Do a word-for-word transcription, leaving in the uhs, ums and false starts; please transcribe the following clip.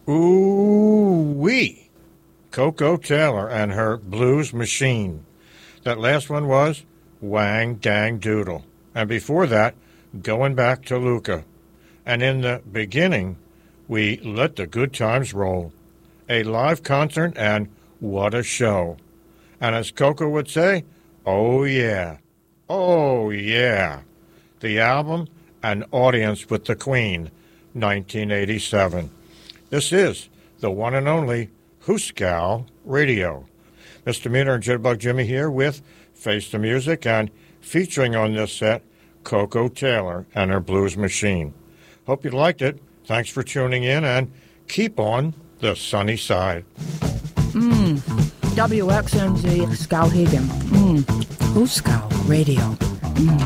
Ooh-wee. Koko Taylor and her Blues Machine. That last one was Wang Dang Doodle. And before that, Going Back to Luca. And in the beginning, we Let the Good Times Roll. A live concert, and what a show. And as Koko would say, oh yeah, oh yeah. The album, An Audience with the Queen, nineteen eighty-seven. This is the one and only Hooskow Radio. Misdemeanor and Jitterbug Jimmy here with Face the Music, and featuring on this set, Koko Taylor and her Blues Machine. Hope you liked it. Thanks for tuning in, and keep on the sunny side. Mmm, W X N Z Skowhegan. Mmm, Hooskow Radio. Mmm.